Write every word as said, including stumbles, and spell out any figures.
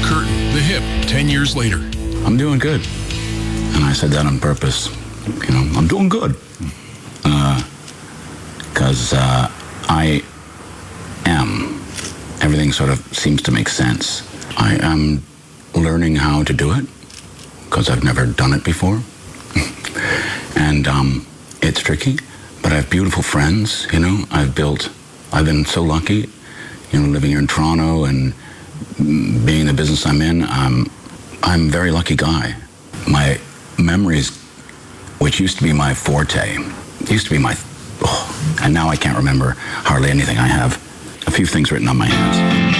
curtain, The Hip, ten years later. I'm doing good. And I said that on purpose. You know, I'm doing good. Because uh, uh, I am. Everything sort of seems to make sense. I am learning how to do it, because I've never done it before. And um, it's tricky, but I have beautiful friends, you know. I've built, I've been so lucky, you know, living here in Toronto and being in the business I'm in. Um, I'm a very lucky guy. My memories, which used to be my forte, used to be my, oh, and now I can't remember hardly anything. I have a few things written on my hands.